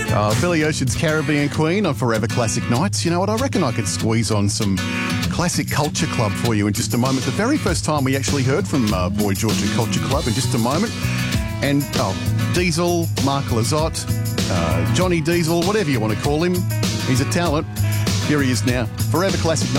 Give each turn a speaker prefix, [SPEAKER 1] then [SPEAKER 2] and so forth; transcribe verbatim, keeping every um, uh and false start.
[SPEAKER 1] Uh, Billy Ocean's Caribbean Queen on Forever Classic Nights. You know what? I reckon I could squeeze on some Classic Culture Club for you in just a moment. The very first time we actually heard from uh, Boy Georgia Culture Club in just a moment. And oh, Diesel, Mark Lizotte, uh, Johnny Diesel, whatever you want to call him. He's a talent. Here he is now. Forever Classic Nights.